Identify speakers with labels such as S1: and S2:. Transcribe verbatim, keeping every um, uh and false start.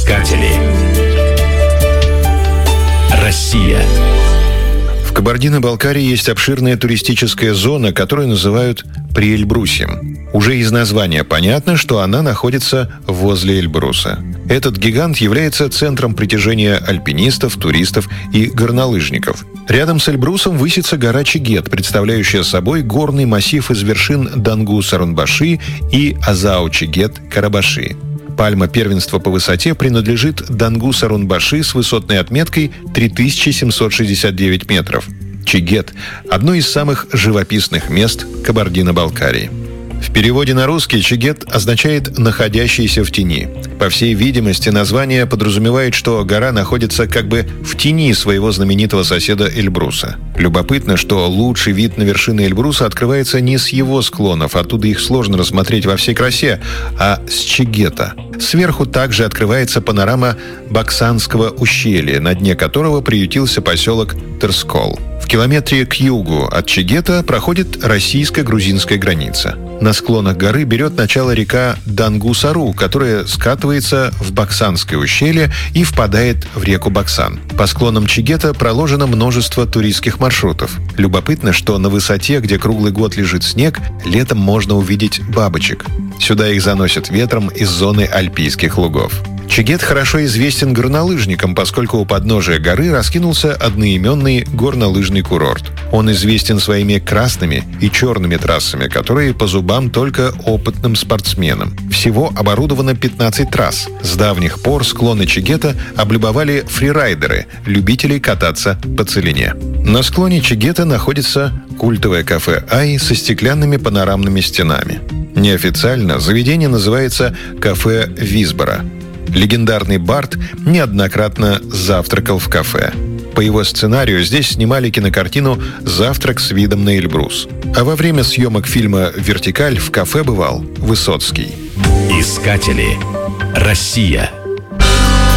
S1: Искатели. Россия.
S2: В Кабардино-Балкарии есть обширная туристическая зона, которую называют Приэльбрусьем. Уже из названия понятно, что она находится возле Эльбруса. Этот гигант является центром притяжения альпинистов, туристов и горнолыжников. Рядом с Эльбрусом высится гора Чигет, представляющая собой горный массив из вершин Дангу-Сарунбаши и Азау-Чигет-Карабаши. Пальма первенства по высоте принадлежит Дангу-Сарунбаши с высотной отметкой три тысячи семьсот шестьдесят девять метров. Чигет – одно из самых живописных мест Кабардино-Балкарии. В переводе на русский Чигет означает «находящийся в тени». По всей видимости, название подразумевает, что гора находится как бы в тени своего знаменитого соседа Эльбруса. Любопытно, что лучший вид на вершины Эльбруса открывается не с его склонов, оттуда их сложно рассмотреть во всей красе, а с Чигета. Сверху также открывается панорама Баксанского ущелья, на дне которого приютился поселок Терскол. В километре к югу от Чигета проходит российско-грузинская граница. На склонах горы берет начало река Дангу-Сару, которая скатывается в Баксанское ущелье и впадает в реку Баксан. По склонам Чигета проложено множество туристских маршрутов. Любопытно, что на высоте, где круглый год лежит снег, летом можно увидеть бабочек. Сюда их заносят ветром из зоны альпийских лугов. Чигет хорошо известен горнолыжникам, поскольку у подножия горы раскинулся одноименный горнолыжный курорт. Он известен своими красными и черными трассами, которые по зубам только опытным спортсменам. Всего оборудовано пятнадцать трасс. С давних пор склоны Чигета облюбовали фрирайдеры, любители кататься по целине. На склоне Чигета находится культовое кафе «Ай» со стеклянными панорамными стенами. Неофициально заведение называется «Кафе Висбора». Легендарный Барт неоднократно завтракал в кафе. По его сценарию здесь снимали кинокартину «Завтрак с видом на Эльбрус». А во время съемок фильма «Вертикаль» в кафе бывал Высоцкий.
S1: Искатели. Россия.